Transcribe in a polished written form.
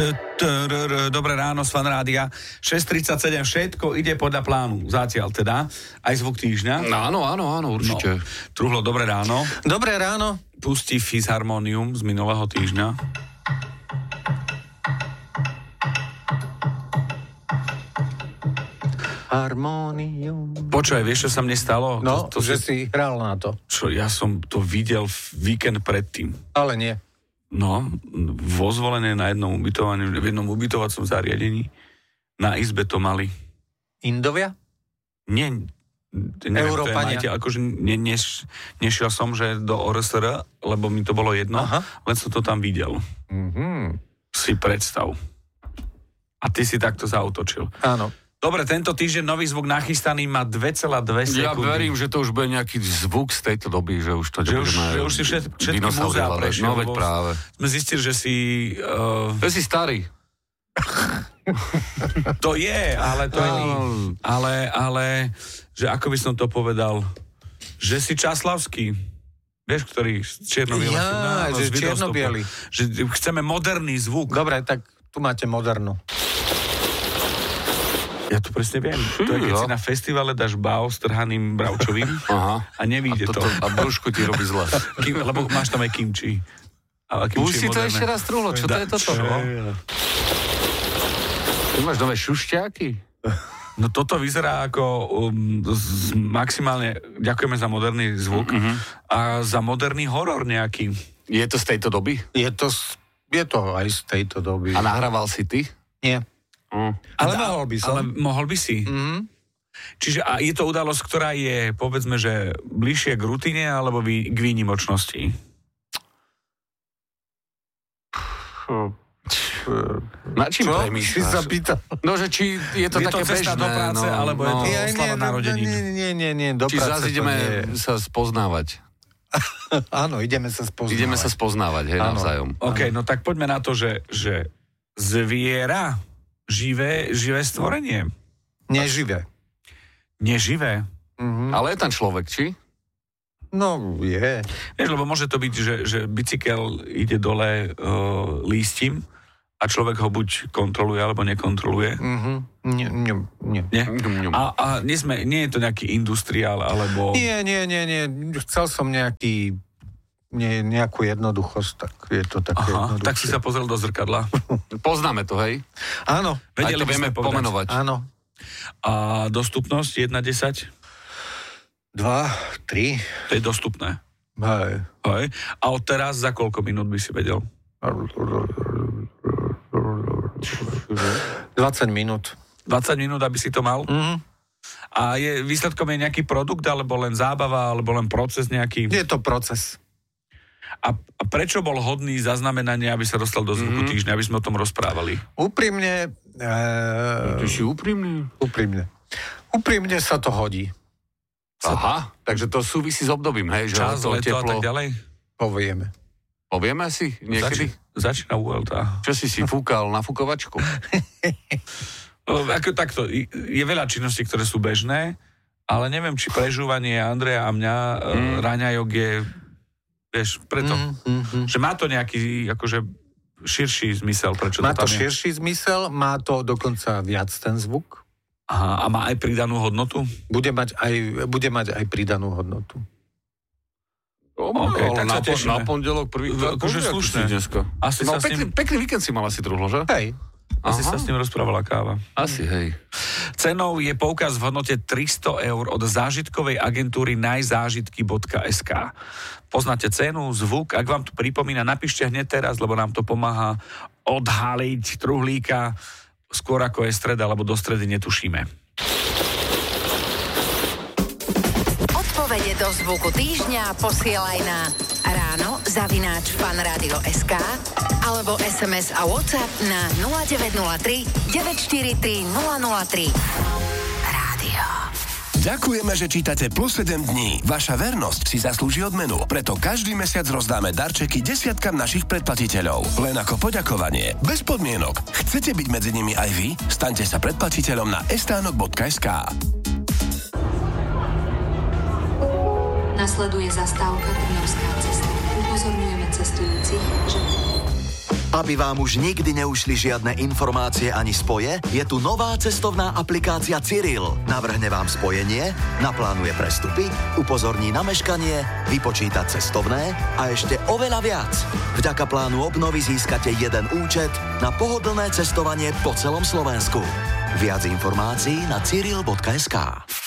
Dobré ráno z Fan Rádia. 6:37, všetko ide podľa plánu. Zatiaľ teda. Aj zvuk týždňa. Áno, určite. No. Truhlo, dobré ráno. Dobré ráno. Pustí Fisharmonium z minulého týždňa. Harmonium. Počúvaj, vieš, čo sa mne stalo? No, že si hral na to. Čo, ja som to videl v víkend predtým. Ale nie. No, vo Zvolené v jednom ubytovacom zariadení. Na izbe to mali. Indovia? Nie, Európania. Akože nešiel som, že do ORSR, lebo mi to bolo jedno, len som to tam videl. Mhm. Si predstav. A ty si takto zautočil. Áno. Dobre, tento týždeň nový zvuk nachystaný má 2,2 sekundy. Ja verím, že to už bude nejaký zvuk z tejto doby, že už to že už si všetky múzea prešiel. No veď práve. Sme zistili, že si... Že si starý. To je, ale to je... Ale, že ako by som to povedal, že si Časlavský. Vieš, ktorý čierno-bielý. Ja, že čierno-bielý. Že chceme moderný zvuk. Dobre, tak tu máte modernú. Ja to presne viem. To je, keď si na festivale dáš bao s trhaným bravčovým a nevíde to. A brúšku ti robí zle. Lebo máš tam aj kimči. Už si to ešte raz trúlo. Čo to je toto? Ty máš nové šušťáky? No toto vyzerá ako maximálne, ďakujeme za moderný zvuk a za moderný horor nejaký. Je to z tejto doby? Je to aj z tejto doby. A nahrával si ty? Nie. Ale mohol by som. Ale mohol by si. Čiže a je to udalosť, ktorá je, povedzme, že bližšie k rutine alebo k výnimočnosti? Na čím premýšľaš? Si sa pýta. No, že či je to také bežné. Cesta do práce, alebo je to oslava narodenín? Nie, do či práce zás ideme sa spoznávať. Áno, ideme sa spoznávať. Hej, navzájom. OK, no tak poďme na to, že zviera, živé stvorenie. Neživé. Neživé? Ale je tam človek, či? No, je. Vieš, lebo môže to byť, že bicykel ide dole lístim a človek ho buď kontroluje, alebo nekontroluje. Nie. A nie je to nejaký industriál, alebo... Nie. Chcel som nejakú jednoduchosť, tak je to také jednoduché. Tak si sa pozrel do zrkadla. Poznáme to, hej? Áno. Vedeli by sme pomenovať. Áno. A dostupnosť 1-10? 2, 3. To je dostupné. Hej. A od teraz za koľko minút by si vedel? 20 minút. 20 minút, aby si to mal? A výsledkom je nejaký produkt, alebo len zábava, alebo len proces nejaký? Je to proces. A prečo bol hodný zaznamenania, aby sa dostal do zvuku týždňa, aby sme o tom rozprávali? Úprimne... Ty si úprimný? Úprimne sa to hodí. Aha, takže to súvisí s obdobím, hej? Že čas, to leto a tak ďalej? Povieme si niekedy? Začína Vuelta. Čo si fúkal na fúkovačku? Ako takto, je veľa činností, ktoré sú bežné, ale neviem, či prežúvanie Andreja a mňa raňajok je, vieš, preto, že má to nejaký, akože, širší zmysel, prečo má to tam je. Má to širší zmysel, má to dokonca viac ten zvuk. Aha, a má aj pridanú hodnotu? Bude mať aj pridanú hodnotu. Okay, tak sa tešíme. Na pondelok prvý krát. Akože slušné. Asi no, pekný víkend si mal asi Truhlo, že? Hej. Asi sa s ním rozprávala káva. Asi, hej. Cenou je poukaz v hodnote 300 eur od zážitkovej agentúry najzážitky.sk. Poznáte cenu, zvuk, ak vám to pripomína, napíšte hneď teraz, lebo nám to pomáha odhaliť truhlíka skôr ako je streda, alebo do stredy netušíme. Odpovede do zvuku týždňa posielaj na ráno@fanradio.sk alebo SMS a WhatsApp na 0903 943 003. Rádio. Ďakujeme, že čítate Plus 7 dní. Vaša vernosť si zaslúži odmenu, preto každý mesiac rozdáme darčeky desiatkam našich predplatiteľov. Len ako poďakovanie. Bez podmienok. Chcete byť medzi nimi aj vy? Staňte sa predplatiteľom na estánok.sk. Nasleduje zastávka Trnavská cesta. Upozorňujeme cestujúcich, že... Aby vám už nikdy neušli žiadne informácie ani spoje, je tu nová cestovná aplikácia Cyril. Navrhne vám spojenie, naplánuje prestupy, upozorní na meškanie, vypočíta cestovné a ešte oveľa viac. Vďaka plánu obnovy získate jeden účet na pohodlné cestovanie po celom Slovensku. Viac informácií na cyril.sk.